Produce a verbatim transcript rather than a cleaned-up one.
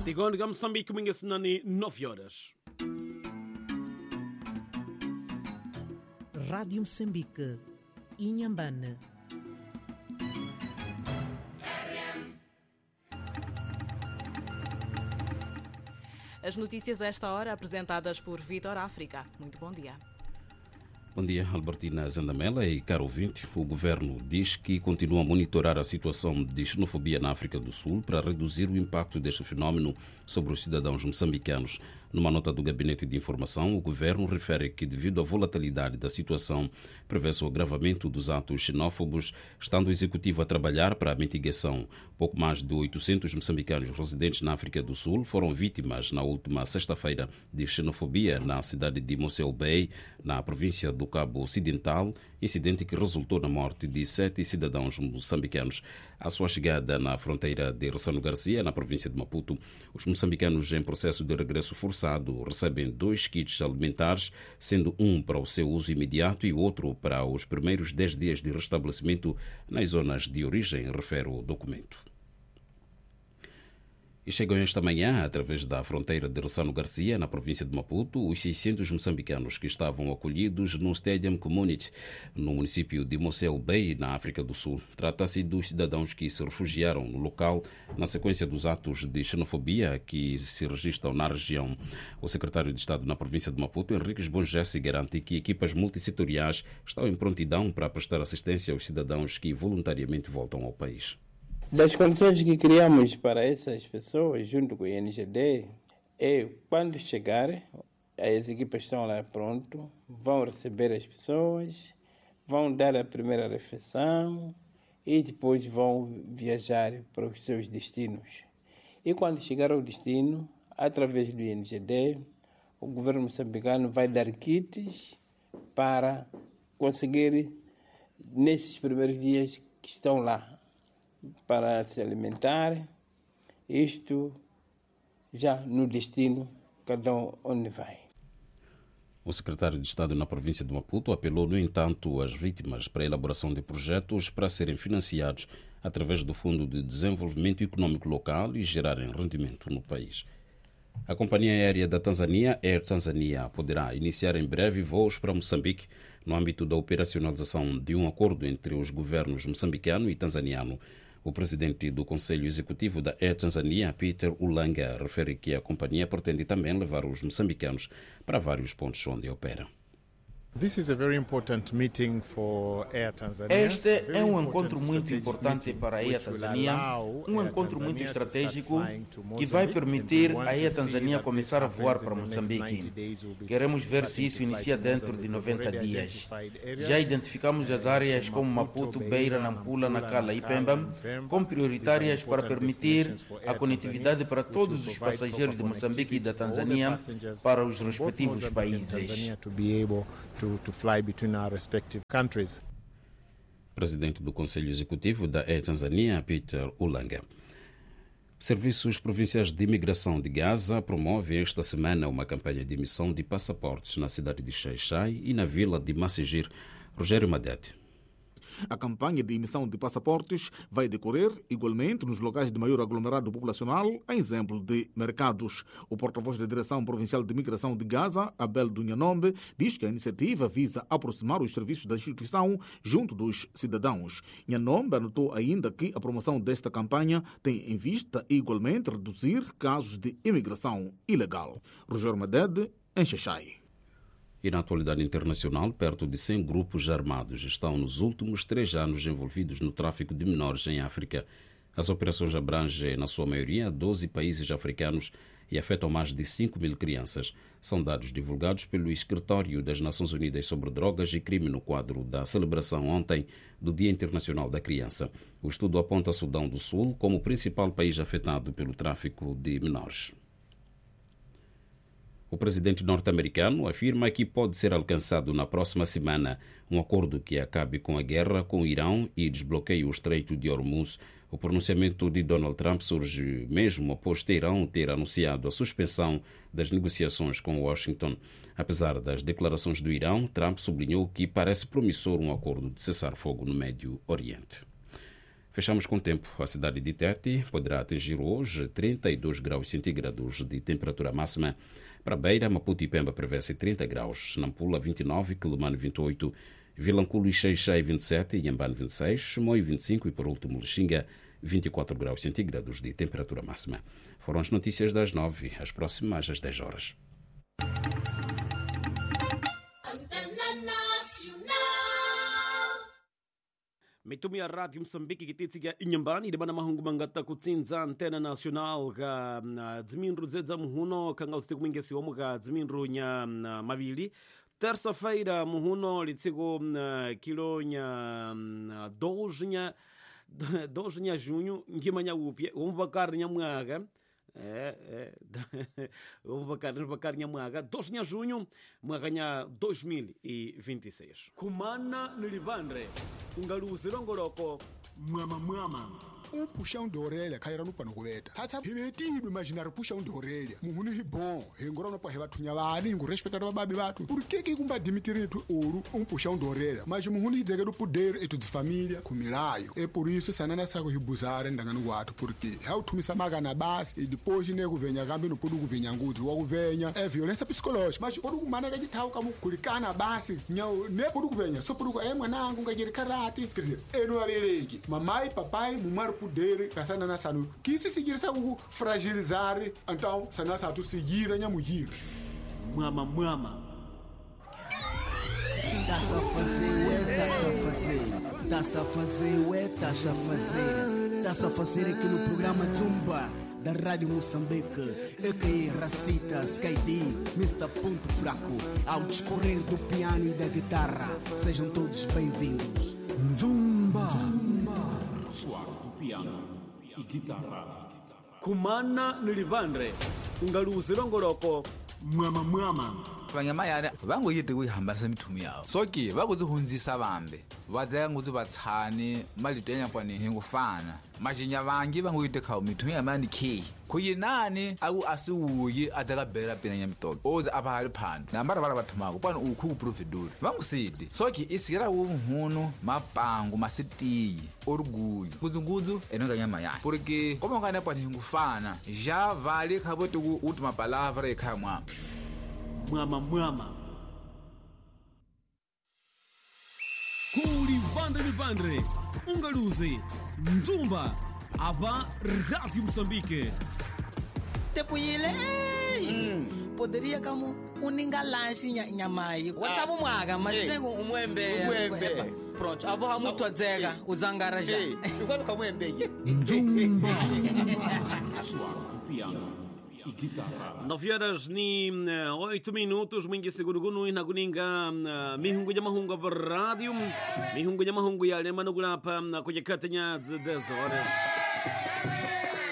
Tigonga Moçambique, minha senani, nove horas. Rádio Moçambique, Inhambane. As notícias a esta hora apresentadas por Vitor África. Muito bom dia. Bom dia, Albertina Zandamela e caro ouvinte. O governo diz que continua a monitorar a situação de xenofobia na África do Sul para reduzir o impacto deste fenómeno sobre os cidadãos moçambicanos. Numa nota do Gabinete de Informação, o governo refere que, devido à volatilidade da situação, prevê-se o agravamento dos atos xenófobos, estando o Executivo a trabalhar para a mitigação. Pouco mais de oitocentos moçambicanos residentes na África do Sul foram vítimas na última sexta-feira de xenofobia na cidade de Mossel Bay, na província do Cabo Ocidental, incidente que resultou na morte de sete cidadãos moçambicanos. À sua chegada na fronteira de Ressano Garcia, na província de Maputo, os moçambicanos em processo de regresso forçado recebem dois kits alimentares, sendo um para o seu uso imediato e outro para os primeiros dez dias de restabelecimento nas zonas de origem, refere o documento. E chegam esta manhã, através da fronteira de Ressano Garcia, na província de Maputo, os seiscentos moçambicanos que estavam acolhidos no Stadium Community, no município de Mossel Bay, na África do Sul. Trata-se dos cidadãos que se refugiaram no local na sequência dos atos de xenofobia que se registram na região. O secretário de Estado na província de Maputo, Henriques Bonjesse, garante que equipas multissetoriais estão em prontidão para prestar assistência aos cidadãos que voluntariamente voltam ao país. Das condições que criamos para essas pessoas, junto com o I N G D, é quando chegar, as equipas estão lá pronto, vão receber as pessoas, vão dar a primeira refeição e depois vão viajar para os seus destinos. E quando chegar ao destino, através do I N G D, o governo moçambicano vai dar kits para conseguir, nesses primeiros dias que estão lá, para se alimentar, isto já no destino, cada um onde vai. O secretário de Estado na província de Maputo apelou, no entanto, às vítimas para a elaboração de projetos para serem financiados através do Fundo de Desenvolvimento Econômico Local e gerarem rendimento no país. A companhia aérea da Tanzânia, Air Tanzania, poderá iniciar em breve voos para Moçambique no âmbito da operacionalização de um acordo entre os governos moçambicano e tanzaniano. O presidente do Conselho Executivo da Air Tanzania, Peter Ulanga, refere que a companhia pretende também levar os moçambicanos para vários pontos onde opera. Este é um encontro muito importante para a Air Tanzania, um encontro muito estratégico que vai permitir a Air Tanzania começar a voar para Moçambique. Queremos ver se isso inicia dentro de noventa dias. Já identificamos as áreas como Maputo, Beira, Nampula, Nacala e Pemba como prioritárias para permitir a conectividade para todos os passageiros de Moçambique e da Tanzânia para os respectivos países. To, to fly between our respective countries. Presidente do Conselho Executivo da Air Tanzania, Peter Ulanga. Serviços Provinciais de Imigração de Gaza promovem esta semana uma campanha de emissão de passaportes na cidade de Xai-Xai e na vila de Massegir. Rogério Madete. A campanha de emissão de passaportes vai decorrer igualmente nos locais de maior aglomerado populacional, a exemplo de mercados. O porta-voz da Direção Provincial de Imigração de Gaza, Abel Dunhanombe, diz que a iniciativa visa aproximar os serviços da instituição junto dos cidadãos. Nhanombe anotou ainda que a promoção desta campanha tem em vista igualmente reduzir casos de imigração ilegal. Rogério Madede, em Xai-Xai. E na atualidade internacional, perto de cem grupos armados estão nos últimos três anos envolvidos no tráfico de menores em África. As operações abrangem, na sua maioria, doze países africanos e afetam mais de cinco mil crianças. São dados divulgados pelo Escritório das Nações Unidas sobre Drogas e Crime no quadro da celebração ontem do Dia Internacional da Criança. O estudo aponta Sudão do Sul como o principal país afetado pelo tráfico de menores. O presidente norte-americano afirma que pode ser alcançado na próxima semana um acordo que acabe com a guerra com o Irão e desbloqueie o Estreito de Hormuz. O pronunciamento de Donald Trump surge mesmo após Teherão ter anunciado a suspensão das negociações com Washington. Apesar das declarações do Irão, Trump sublinhou que parece promissor um acordo de cessar-fogo no Médio Oriente. Fechamos com o tempo. A cidade de Tete poderá atingir hoje trinta e dois graus centígrados de temperatura máxima. Para Beira, Maputo e Pemba prevê-se trinta graus. Nampula, vinte e nove. Quelimane, vinte e oito. Vilanculo e Xai-Xai, vinte e sete. Inhambane, vinte e seis. Chimoio, vinte e cinco. E, por último, Lixinga, vinte e quatro graus centígrados de temperatura máxima. Foram as notícias das nove. As próximas às dez horas. Mitumi a Rádio Moçambique que titsiga Inhambane de bana mahungu mangata kutsinza antena nacional ga dzimindru dzedza muhuno kanga usite kumingesi omu ga dzimindru nya mavili. Terça-feira muhuno litsigo kilo nya doze nya doze nya junho ngimanya upye omu bakar nya mwaga. É, é. Vamos bacar, bacar Nhamuaga, doze de junho, Mwaganha dois mil e vinte e seis. Kumana Nilivandre, Ungaluzi Longoroko, Mwama Mwama. Um puxão de orelha cairá no pano coberta. Hata hibetido imaginar puxão de orelha. Muhunu hibom, engorona para rebatunha vale, ingo respeitar o babi batu. Por que que kumba demitir tu ouro um puxão de orelha? Mas muhunu hidega do poder e tu de família com milaio. É por isso sanana sago hibuzare ndangano guato porque how tu misamaga na base e depois nego venha gambe no podu venha ngudu wa venha é violência psicológica. Mas podu kumana ga ditau kamu kulikana base. Nyau ne podu venha. So podu é mwanangu ngajiri karate. Quer dizer, é no abeleki. Mamai, papai, mumar poder kasana na sanu que se seguir sa fragilizar então sana sa tu seguir a mulher mama mama tá só fazer tá só fazer tá só fazer tá só fazer tá só fazer aqui no programa Zumba da Rádio Moçambique, A K I Racita, Skydi, mister Ponto Fraco, ao discorrer do piano e da guitarra, sejam todos bem-vindos. Zumba, Zumba. Piano e guitarra. Kumana Nilivandre, Ungaluzi Longoroko, Mwama Mwama. Vanyamayana vangoyite kuyihambanisa mithumu yawo soke vakuzihundzisa vambe vadzaya nguti vatshani malito ya nyakwani hingufana majinya vangi vangoyite khawo mithumu yamani khe khuyinani aku asiwuyi adzakabhela pena nyamitoke oze apahali phano nambara vala vathumako pano ukhu kuprovedori vangusidi soke isira uhunu mapangu masitiyi orgulho ngudzu enonga nyamayana porque como ngane pani hingufana já vale khavoti ku última palavra ekhaya mwa Mwama Mwama. Kulivandre Livandre, Ungaluzi, Nzumba, Ava Rádio Moçambique. Tepuyile, mm. Poderia como uninga lanche nyamai. Whatsapp mwaga, mas tengo umwembe. Umwembe. Pronto, abo hamuto dzega, uzangara já. Igual como umwembe. Nzumba. Piano. nove horas ni oito minutos mwingi segurugunu ina kuninga mihungu ya mahungu pa rádio mihungu ya mahungu ya lema nugulapa kwenye katanya dez horas